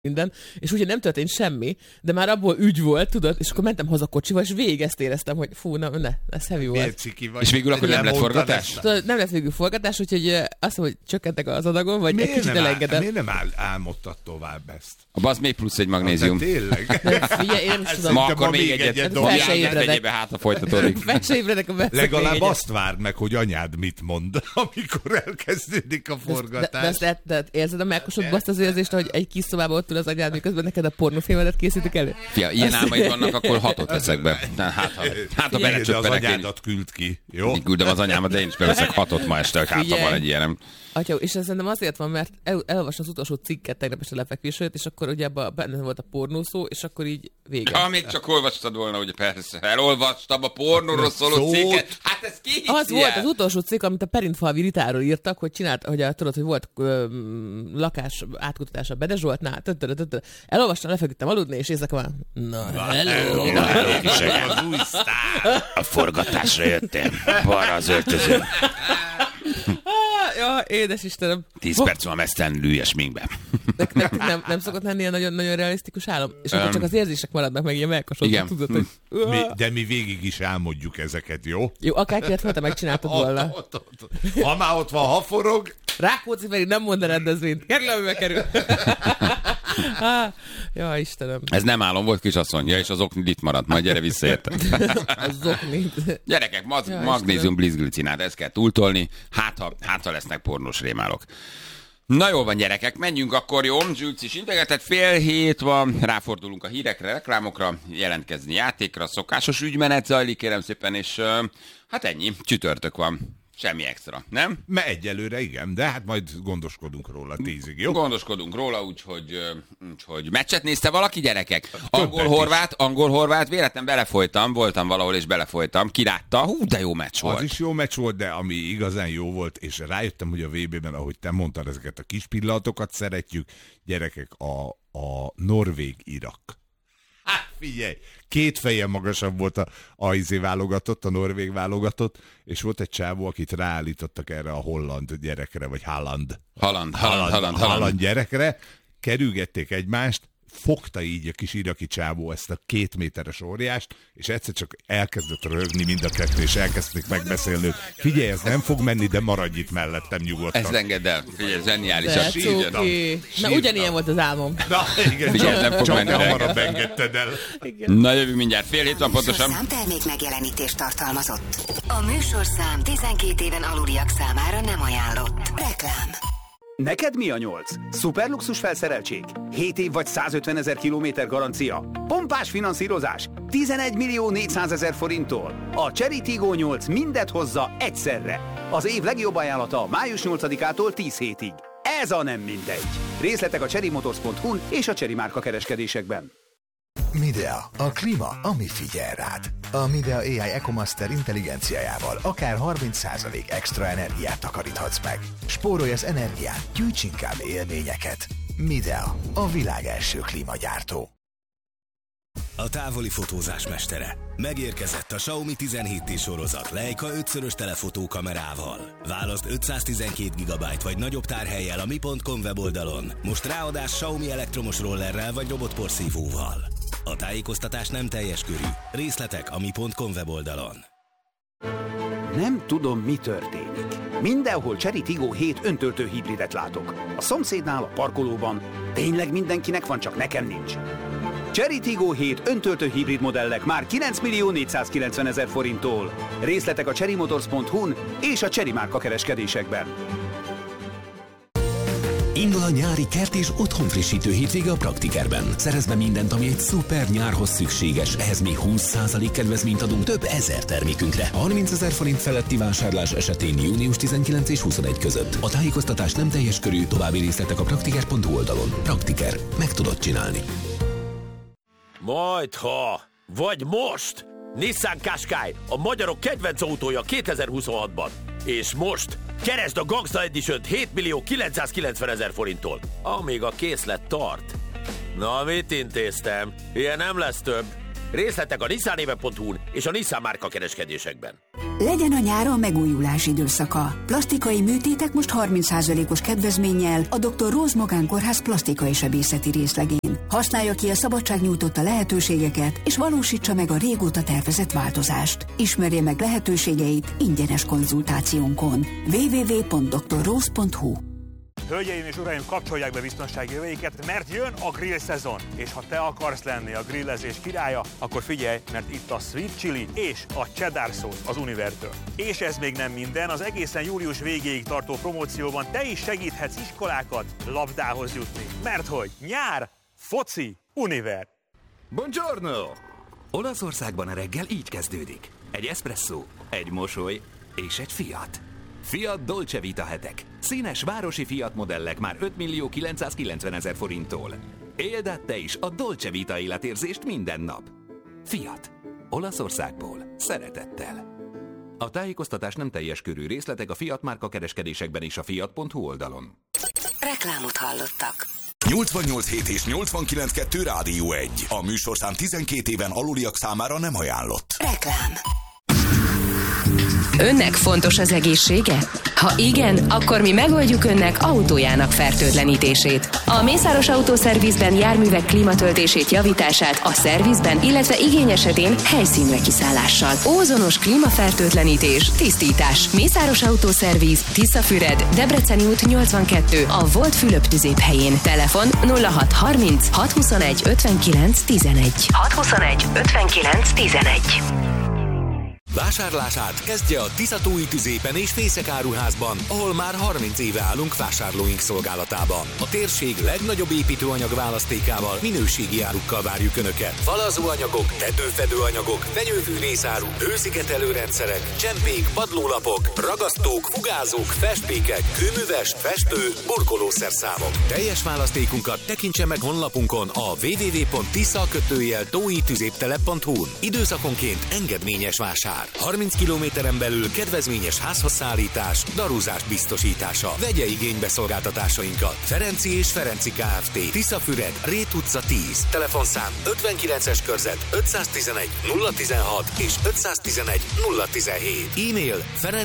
minden, és úgyhogy nem történt semmi, de már abból ügy volt, tudod, és akkor mentem haza kocsival, és végig ezt éreztem, hogy fú, ez heavy volt. És végül akkor nem lett forgatás? Nem lett végül forgatás, úgyhogy azt mondom, hogy csökkentek az adagon, vagy egy kicsit elengedett. Miért nem álmodtad tovább ezt? Az még plusz egy magnézium. Tényleg? Figyelj, én nem is tudom. Ma akkor még egyet dobjál, hát a folytatódik. Fel se ébredek a beszélgetésre. Legalább azt várd meg, hogy anyád mit mond, amikor elkezdődik a forgatás. De érzed a melkosodban azt az érzést, hogy egy kis szobában ott ül az anyád, miközben neked a pornófilmedet készítik elő? Fia, ilyen álmaid vannak, akkor 6-ot veszek be. Hát, ha belecsöppenek, az anyádat küld ki, jó? Én küldöm az anyámat, de én is beveszek 6-ot ma este, hogy hátra van egy ilyenem. Atya, és ez szerintem azért van, mert elolvastam az utolsó cikket tegnap este lefekvés előtt, és akkor ugye benne volt a pornószó, és akkor így vége. Ha még csak olvastad volna, ugye persze, elolvastam a pornóról szóló cikket. Hát ez ki? Az volt az utolsó cikk, amit a Perintfalvi Ritáról írtak, hogy csinált, hogy tudod, hogy volt lakás átkutatása Bede Zsoltnál. Elolvastam, lefeküdtem aludni, és észak van. Na, hello. Az új sztár. A forgatásra jöttem. Balra az öltöző. Ja, édes Istenem. 10 perc van mesztelenül a sminkbe. Nem szokott lenni ilyen nagyon realisztikus álom? És akkor csak az érzések maradnak meg ilyen melkasodban, tudod, hogy... De mi végig is álmodjuk ezeket, jó? Jó, akár kellett volna, megcsináltad volna. Ha már ott van, ha forog... Rákóczi pedig nem mond a rendezvényt. Kerül, amiben kerül. Ja, Istenem. Ez nem álom volt, kisasszony. Ja, és az oknid itt maradt. Majd gyere vissza, érte. Az oknid. Gyerekek, magnézium blizglicinát, ezt kell túltolni. Hát, ha lesznek pornós rémálok. Na jól van, gyerekek, menjünk akkor, jó? Zsülc is integetett, 6:30 van, ráfordulunk a hírekre, reklámokra, jelentkezni játékra, szokásos ügymenet zajlik, kérem szépen, és hát ennyi, csütörtök van. Semmi extra, nem? Mert egyelőre igen, de hát majd gondoskodunk róla 10-ig, jó? Gondoskodunk róla, úgyhogy meccset nézte valaki, gyerekek? Angol-horvát, véletlen belefolytam, voltam valahol és belefolytam, kilátta, hú, de jó meccs volt. Az is jó meccs volt, de ami igazán jó volt, és rájöttem, hogy a VB-ben, ahogy te mondtad, ezeket a kis pillanatokat szeretjük, gyerekek, a Norvég-Irak. Hát figyelj, 2 fejen magasabb volt a válogatott, a norvég válogatott, és volt egy csávó, akit ráállítottak erre a holland gyerekre, vagy Haaland gyerekre, kerülgették egymást, fogta így a kis iraki csávó ezt a 2 méteres óriást, és egyszer csak elkezdett röhögni mind a kettő, és elkezdték megbeszélni. Figyelj, ez nem fog menni, de maradj itt mellettem nyugodtan. Ez engedd el. Figyelj, zseniális. Na, ugyanilyen volt az álmom. Na, igen, figyelj, nem fog csak menni. hamarabb engedted el. Igen. Na, jövünk mindjárt 6:30 van pontosan. Műsorszám termék megjelenítést tartalmazott. A műsorszám 12 éven aluliak számára nem ajánlott. Reklám. Neked mi a 8? Szuperluxus felszereltség? 7 év vagy 150 000 kilométer garancia? Pompás finanszírozás? 11.400.000 forinttól? A Chery Tiggo 8 mindet hozza egyszerre. Az év legjobb ajánlata május 8-ától 10 hétig. Ez a nem mindegy. Részletek a cherryMotors.hu-n és a Chery márka kereskedésekben. Midea, a klíma, ami figyel rád. A Midea AI EcoMaster intelligenciájával akár 30% extra energiát takaríthatsz meg. Spórolj az energiát, gyűjts inkább élményeket. Midea, a világ első klímagyártó. A távoli fotózás mestere. Megérkezett a Xiaomi 17T sorozat Leica 5-szörös telefotókamerával. Válaszd 512 GB vagy nagyobb tárhellyel a mi.com weboldalon. Most ráadás Xiaomi elektromos rollerrel vagy robotporszívóval. A tájékoztatás nem teljes körű. Részletek a mi.com weboldalon. Nem tudom, mi történik. Mindenhol Chery Tiggo 7 öntöltő hibridet látok. A szomszédnál, a parkolóban. Tényleg mindenkinek van, csak nekem nincs. Chery Tiggo 7 öntöltő hibrid modellek már 9.490.000 forinttól. Részletek a cherrymotors.hu-n és a Chery márka kereskedésekben. Indul a nyári kert és otthonfrissítő hétvége a Praktikerben. Szerezd be mindent, ami egy szuper nyárhoz szükséges. Ehhez még 20% kedvezményt adunk több ezer termékünkre. 30 000 forint feletti vásárlás esetén június 19 és 21 között. A tájékoztatás nem teljes körű, további részletek a praktiker.hu oldalon. Praktiker. Meg tudod csinálni. Majdha, vagy most! Nissan Qashqai, a magyarok kedvenc autója 2026-ban. És most keresd a Gangsta Edition-t 7.990.000 forinttól, amíg a készlet tart. Na, mit intéztem? Ilyen nem lesz több. Részletek a nissanéve.hu-n és a Nissan márka kereskedésekben. Legyen a nyár a megújulás időszaka. Plastikai műtétek most 30%-os kedvezménnyel a Dr. Rose Magánkórház plastikai sebészeti részlegén. Használja ki a szabadság nyújtotta lehetőségeket, és valósítsa meg a régóta tervezett változást. Ismerje meg lehetőségeit ingyenes konzultációnkon. www.drrose.hu. Hölgyeim és uraim, kapcsolják be biztonsági öveiket, mert jön a grill szezon. És ha te akarsz lenni a grillezés királya, akkor figyelj, mert itt a Sweet Chili és a Cheddar Sauce az Univertől. És ez még nem minden, az egészen július végéig tartó promócióban te is segíthetsz iskolákat labdához jutni. Mert hogy nyár, foci, Univer. Buongiorno! Olaszországban a reggel így kezdődik. Egy espresszó, egy mosoly és egy Fiat. Fiat Dolce Vita hetek. Színes városi Fiat modellek már 5.990.000 forinttól. Éld át te is a Dolce Vita életérzést minden nap. Fiat. Olaszországból. Szeretettel. A tájékoztatás nem teljes körű, részletek a Fiat márka kereskedésekben és a fiat.hu oldalon. Reklámot hallottak. 88.7 és 89.2 Rádió 1. A műsorszám 12 éven aluliak számára nem ajánlott. Reklám. Önnek fontos az egészsége? Ha igen, akkor mi megoldjuk önnek autójának fertőtlenítését. A Mészáros Autószervizben járművek klímatöltését, javítását a szervizben, illetve igény esetén helyszínre kiszállással. Ózonos klímafertőtlenítés, tisztítás. Mészáros Autószerviz, Tiszafüred, Debreceni út 82, a Volt Fülöp tüzéphelyén. Telefon 0630 621 59 11. 621 59 11. Vásárlását kezdje a Tiszatói tüzépen és Fészek áruházban, ahol már 30 éve állunk vásárlóink szolgálatában. A térség legnagyobb építőanyag választékával, minőségi árukkal várjuk Önöket. Falazóanyagok, tetőfedőanyagok, fenyőfűrészáru, hőszigetelőrendszerek, csempék, padlólapok, ragasztók, fugázók, festmékek, kőműves, festő, burkolószerszámok. Teljes választékunkat tekintse meg honlapunkon a www.tisza-tóitüzéptelep.hu-n. Időszakonként engedményes vásár. 30 kilométeren belül kedvezményes házhozszállítás, darúzás biztosítása. Vegye igénybe szolgáltatásainkat. Ferenci és Ferenci Kft. Tiszafüred, Rét utca 10. Telefonszám 59-es körzet 511 016 és 511 017. E-mail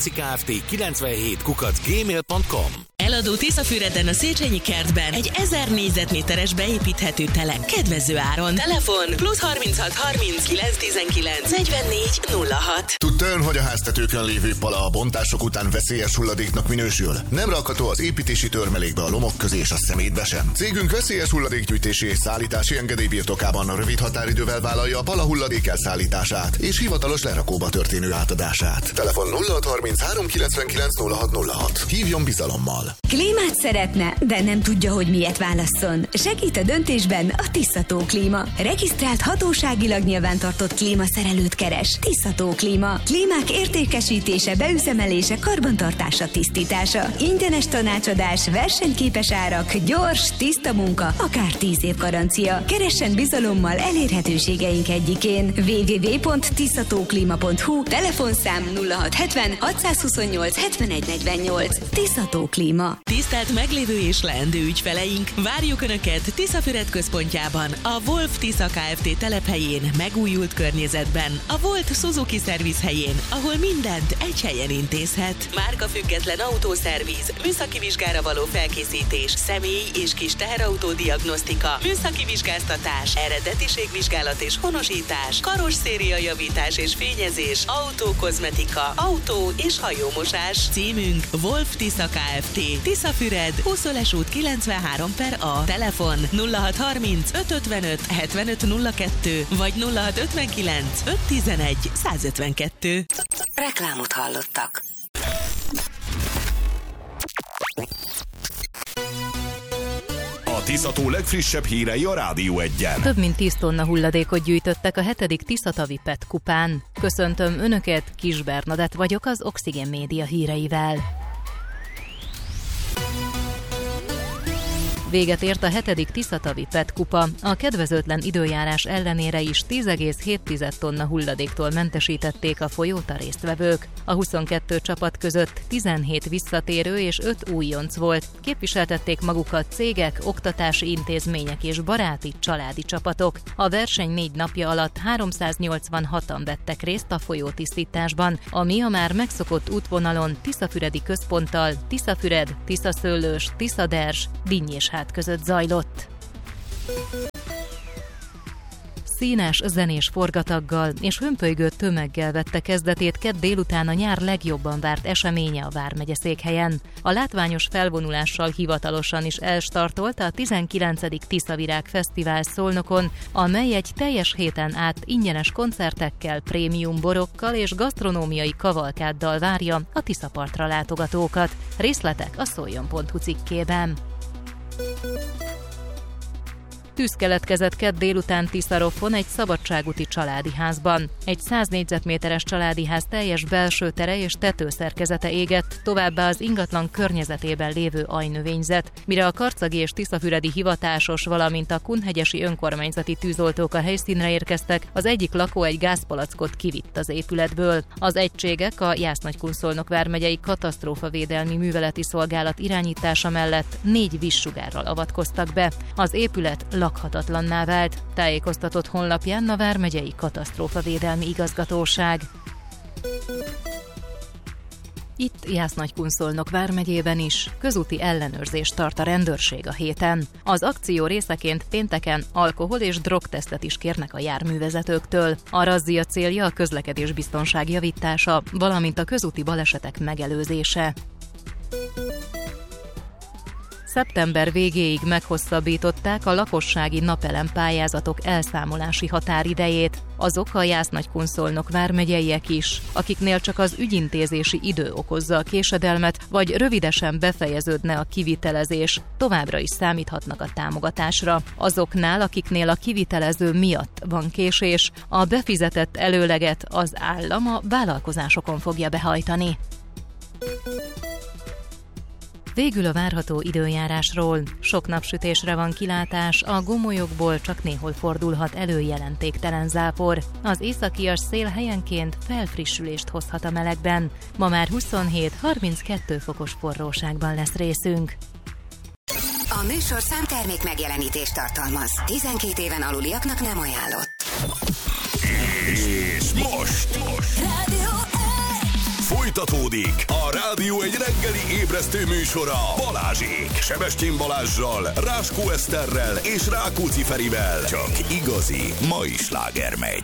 ferencikft97@gmail.com. Eladó Tiszafüreden a Széchenyi kertben egy 1000 négyzetméteres beépíthető telek kedvező áron. Telefon +36 30 919 44 06. Tudta ön, hogy a háztetőkön lévő pala a bontások után veszélyes hulladéknak minősül? Nem rakható az építési törmelékbe, a lomok közé és a szemétbe sem. Cégünk veszélyes hulladékgyűjtési és szállítási engedély birtokában a rövid határidővel vállalja a pala hulladék elszállítását és hivatalos lerakóba történő átadását. Telefon 0630 399 0606. Hívjon bizalommal. Klímát szeretne, de nem tudja, hogy miért válasszon. Segít a döntésben a Tiszató Klíma. Regisztrált hatóságilag nyilvántartott klímaszerelőt keres. Tiszató Klíma. Klímák értékesítése, beüzemelése, karbantartása, tisztítása. Ingyenes tanácsadás, versenyképes árak, gyors, tiszta munka, akár 10 év garancia. Keressen bizalommal elérhetőségeink egyikén. www.tiszatóklima.hu. Telefonszám 0670 628 7148. Tiszató Klíma. Tisztelt meglévő és leendő ügyfeleink, várjuk Önöket Tiszafüred központjában, a Wolf Tisza Kft. Telephelyén, megújult környezetben, a Volt Suzuki Szerviz helyén, ahol mindent egy helyen intézhet. Márkafüggetlen autószerviz, műszaki vizsgára való felkészítés, személy- és kis teherautó diagnosztika, műszaki vizsgáztatás, eredetiségvizsgálat és honosítás, karosszéria javítás és fényezés, autókozmetika, autó- és hajómosás. Címünk Wolf Tisza Kft. Tiszafüred, 20-es út 93/A. Telefon 0630 555 7502 vagy 0659 511 152. Reklámot hallottak. A Tiszató legfrissebb hírei a Rádió 1-en. Több mint 10 tonna hulladékot gyűjtöttek a 7. Tiszatavi PET kupán. Köszöntöm Önöket, Kis Bernadett vagyok az Oxigén Média híreivel. Véget ért a 7. Tiszatavi PET kupa. A kedvezőtlen időjárás ellenére is 10,7 tonna hulladéktól mentesítették a folyót a résztvevők. A 22 csapat között 17 visszatérő és 5 újonc volt. Képviseltették magukat cégek, oktatási intézmények és baráti, családi csapatok. A verseny 4 napja alatt 386-an vettek részt a folyótisztításban, ami a már megszokott útvonalon Tiszafüredi központtal Tiszafüred, Tiszaszőlős, Tiszaderzs, Dinnyéshát között zajlott. Színes, zenés forgataggal és hömpölygő tömeggel vette kezdetét kedd délután a nyár legjobban várt eseménye a vármegye székhelyen. A látványos felvonulással hivatalosan is elstartolt a 19. Tiszavirág Fesztivál Szolnokon, amely egy teljes héten át ingyenes koncertekkel, prémium borokkal és gasztronómiai kavalkáddal várja a Tiszapartra látogatókat. Részletek a szoljon.hu cikkében. Tűz keletkezett kedd délután Tiszarofon egy szabadságúti családi házban. Egy 100 négyzetméteres családi ház teljes belső tere és tetőszerkezete égett, továbbá az ingatlan környezetében lévő ajnövényzet. Mire a karcagi és tiszafüredi hivatásos, valamint a kunhegyesi önkormányzati tűzoltók a helyszínre érkeztek, az egyik lakó egy gázpalackot kivitt az épületből. Az egységek a Jász-Nagykunszolnok vármegyei katasztrófavédelmi műveleti szolgálat irányítása mellett 4 vízsugárral avatkoztak be. Az épület lakhatatlanná vált, tájékoztatott honlapján a vármegyei katasztrófavédelmi igazgatóság. Itt Jász-Nagykunszolnok vármegyében is közúti ellenőrzést tart a rendőrség a héten. Az akció részeként pénteken alkohol- és drogtesztet is kérnek a járművezetőktől. A razzia célja a közlekedésbiztonság javítása, valamint a közúti balesetek megelőzése. Szeptember végéig meghosszabbították a lakossági napelem pályázatok elszámolási határidejét. Azok a Jász-Nagykunszolnok vármegyeiek is, akiknél csak az ügyintézési idő okozza a késedelmet, vagy rövidesen befejeződne a kivitelezés, továbbra is számíthatnak a támogatásra. Azoknál, akiknél a kivitelező miatt van késés, a befizetett előleget az állam a vállalkozásokon fogja behajtani. Végül a várható időjárásról. Sok napsütésre van kilátás, a gomolyokból csak néhol fordulhat elő jelentéktelen zápor. Az északias szél helyenként felfrissülést hozhat a melegben. Ma már 27-32 fokos forróságban lesz részünk. A műsorszám termék megjelenítést tartalmaz. 12 éven aluliaknak nem ajánlott. És most folytatódik a Rádió egy reggeli ébresztő műsora Balázsék. Sebestyén Balázssal, Ráskó Eszterrel és Rákóczi Ferivel. Csak igazi mai sláger megy.